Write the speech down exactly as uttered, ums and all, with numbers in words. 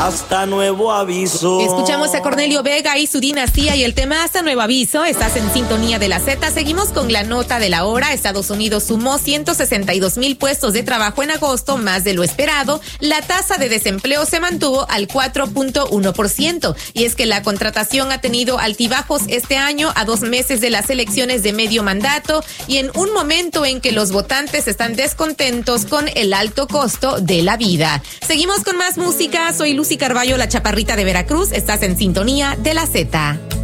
hasta nuevo aviso. Escuchamos a Cornelio Vega y su dinastía y el tema hasta nuevo aviso. Estás en sintonía de la Z. Seguimos con la nota de la hora. Estados Unidos sumó ciento sesenta y dos mil puestos de trabajo en agosto, más de lo esperado. La tasa de desempleo se mantuvo al cuatro punto uno por ciento. Y es que la contratación ha tenido altibajos este año, a dos meses de las elecciones de medio mandato y en un momento en que los votantes están descontentos con el alto costo de la vida. Seguimos con más música. Soy Lucy Carballo, la chaparrita de Veracruz. Estás en sintonía de la Z.